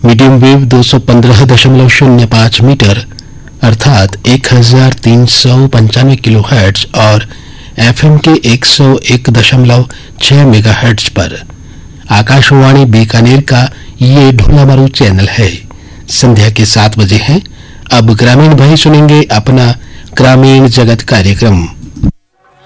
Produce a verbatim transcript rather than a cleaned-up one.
Medium wave दो सौ पंद्रह दशमलव शून्य पाँच मीटर अर्थात एक हजार तीन सौ पंचानवे किलो हर्ट्ज और एफएम के एक सौ एक दशमलव छह मेगा हर्ट्ज पर आकाशवाणी बीकानेर का ये ढोलामारू चैनल है। संध्या के सात बजे हैं। अब ग्रामीण भाई सुनेंगे अपना ग्रामीण जगत कार्यक्रम।